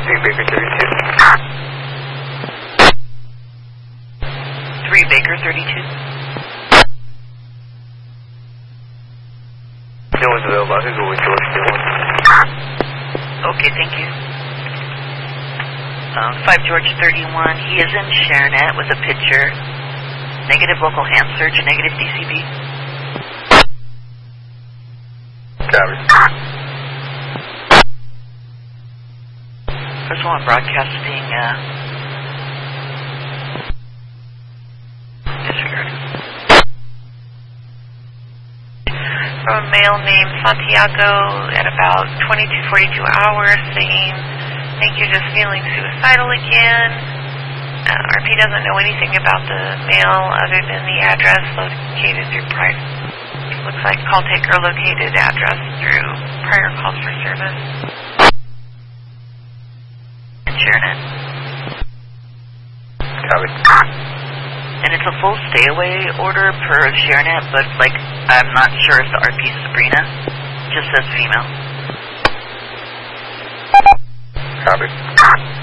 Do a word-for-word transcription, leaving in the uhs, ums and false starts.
three Baker thirty-two. three Baker thirty-two. No one's available. I can go with George thirty-one. Okay, thank you. Um, five George thirty-one. He is in ShareNet with a picture. Negative local hand search, negative D C B. Copy. First one broadcasting, uh, disregard. From a male named Santiago at about twenty-two forty-two hours saying, thank you, just feeling suicidal again. Uh, R P doesn't know anything about the male other than the address located through prior, looks like call taker located address through prior calls for service. ShareNet. Copy. And it's a full stay away order per ShareNet, but like I'm not sure if the R P is Sabrina. Just says female. Copy.